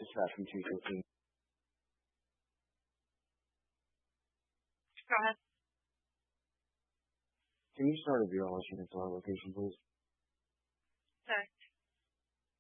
Dispatch from 215. Go ahead. Can you start a BLS unit to our location, please? Sorry.